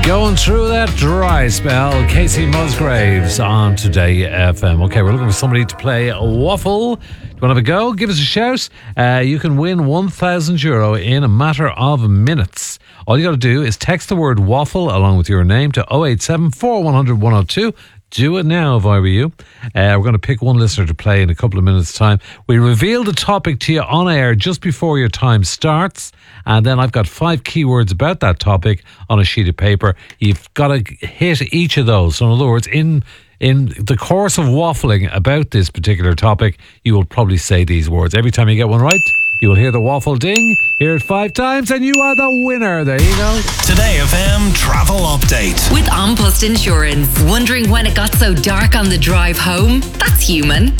Going through that dry spell, Casey Musgraves on Today FM. Okay, we're looking for somebody to play a waffle. Do you want to have a go? Give us a shout. You can win €1,000 in a matter of minutes. All you got to do is text the word waffle along with your name to 087 4100 102. Do it now if I were you. We're going to pick one listener to play in a couple of minutes' time. We reveal the topic to you on air just before your time starts. And then I've got 5 keywords about that topic on a sheet of paper. You've got to hit each of those. So in other words, in the course of waffling about this particular topic, you will probably say these words. Every time you get one right, you will hear the waffle ding, hear it 5 times, and you are the winner. There you go. Today FM Travel Update. With An Post Insurance. Wondering when it got so dark on the drive home? That's human.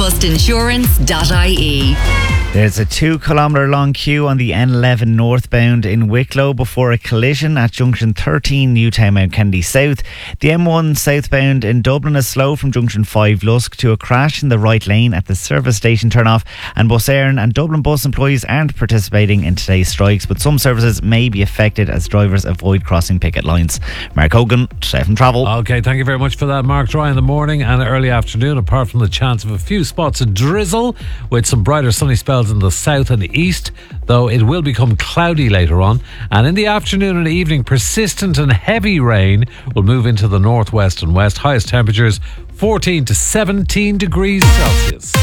Anpostinsurance.ie. There's a 2-kilometre long queue on the N11 northbound in Wicklow before a collision at junction 13 Newtown Mount Kennedy South. The M1 southbound in Dublin is slow from junction 5 Lusk to a crash in the right lane at the service station turnoff. And Bus Éireann and Dublin bus employees aren't participating in today's strikes, but some services may be affected as drivers avoid crossing picket lines. Mark Hogan, Today FM Travel. Okay, thank you very much for that, Mark. Dry in the morning and early afternoon, apart from the chance of a few spots of drizzle with some brighter sunny spells in the south and east, though it will become cloudy later on. And in the afternoon and evening, persistent and heavy rain will move into the northwest and west. Highest temperatures 14 to 17 degrees Celsius.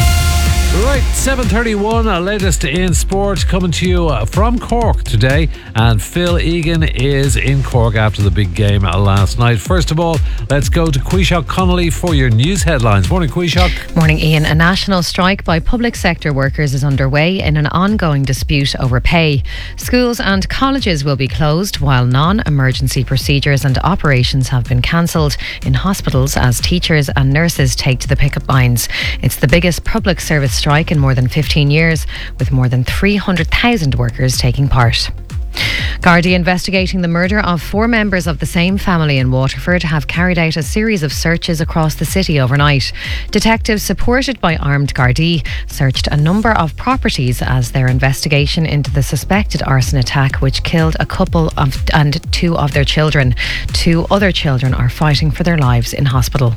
Right, 7:31, latest in sport coming to you from Cork today. And Phil Egan is in Cork after the big game last night. First of all, let's go to Quishok Connolly for your news headlines. Morning, Quishok. Morning, Ian. A national strike by public sector workers is underway in an ongoing dispute over pay. Schools and colleges will be closed while non-emergency procedures and operations have been cancelled in hospitals as teachers and nurses take to the picket lines. It's the biggest public service strike in more than 15 years, with more than 300,000 workers taking part. Gardaí investigating the murder of 4 members of the same family in Waterford have carried out a series of searches across the city overnight. Detectives supported by armed Gardaí searched a number of properties as their investigation into the suspected arson attack which killed a couple and 2 of their children. 2 other children are fighting for their lives in hospital.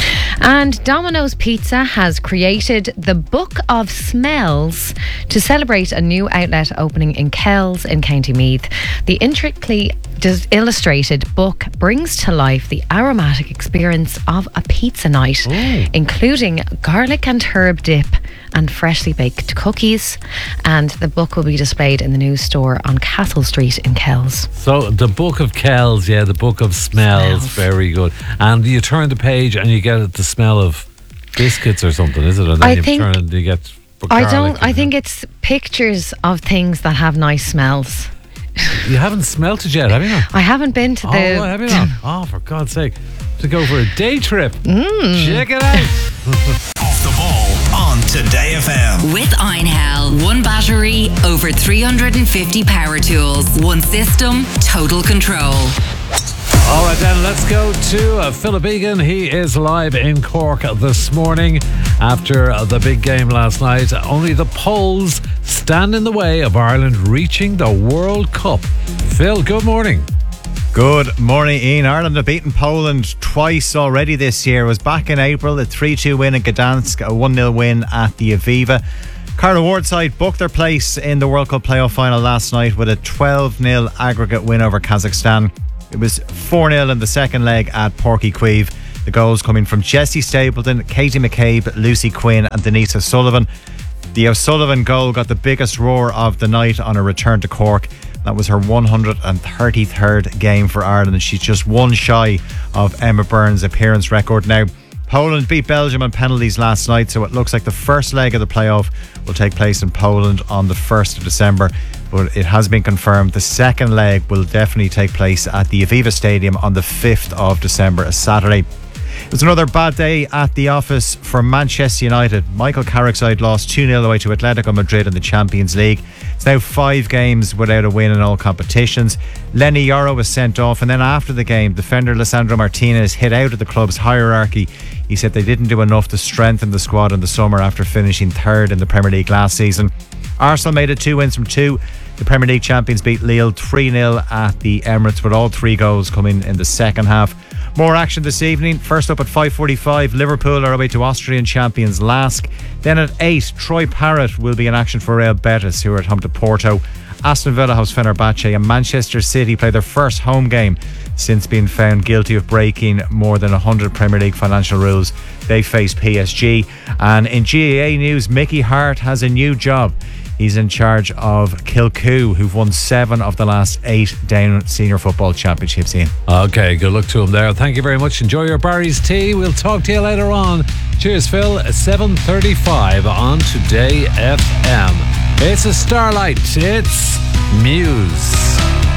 And Domino's Pizza has created the Book of Smells to celebrate a new outlet opening in Kells in County Meath. The intricately illustrated book brings to life the aromatic experience of a pizza night, including garlic and herb dip and freshly baked cookies. And the book will be displayed in the new store on Castle Street in Kells. So the Book of Kells, yeah, the Book of Smells. Very good. And you turn the page and you get the smell of biscuits or something, is it? And then I think turn and you get I think it's pictures of things that have nice smells. You haven't smelt it yet, have you not? I haven't been to the... Oh, have you not? Oh, for God's sake. To go for a day trip. Check it out. Off the ball on Today FM. With Einhell. 1 battery, over 350 power tools. 1 system, total control. All right, then, let's go to Philip Egan. He is live in Cork this morning after the big game last night. Only the polls stand in the way of Ireland reaching the World Cup. Phil, good morning. Good morning, Ian. Ireland have beaten Poland twice already this year. It was back in April, a 3-2 win in Gdansk, a 1-0 win at the Aviva. Carla Ward's side booked their place in the World Cup playoff final last night with a 12-0 aggregate win over Kazakhstan. It was 4-0 in the second leg at Porky Queeve. The goals coming from Jessie Stapleton, Katie McCabe, Lucy Quinn and Denise O'Sullivan. The O'Sullivan goal got the biggest roar of the night on her return to Cork. That was her 133rd game for Ireland. She's just 1 shy of Emma Byrne's appearance record now. Poland beat Belgium on penalties last night, so it looks like the first leg of the playoff will take place in Poland on the 1st of December. But it has been confirmed the second leg will definitely take place at the Aviva Stadium on the 5th of December, a Saturday. It was another bad day at the office for Manchester United. Michael Carrick's side lost 2-0 away to Atletico Madrid in the Champions League. It's now 5 games without a win in all competitions. Lenny Yoro was sent off, and then after the game, defender Lisandro Martinez hit out of the club's hierarchy. He said they didn't do enough to strengthen the squad in the summer after finishing 3rd in the Premier League last season. Arsenal made it 2 wins from 2. The Premier League champions beat Lille 3-0 at the Emirates, with all 3 goals coming in the second half. More action this evening. First up at 5:45, Liverpool are away to Austrian champions Lask. Then at 8, Troy Parrott will be in action for Real Betis, who are at home to Porto. Aston Villa host Fenerbahce, and Manchester City play their first home game since being found guilty of breaking more than 100 Premier League financial rules. They face PSG. And in GAA news, Mickey Hart has a new job. He's in charge of Kilcoo, who've won 7 of the last 8 Down Senior Football Championships. Ian. Okay, good luck to him there. Thank you very much. Enjoy your Barry's tea. We'll talk to you later on. Cheers, Phil. 7:35 on Today FM. It's a Starlight. It's Muse.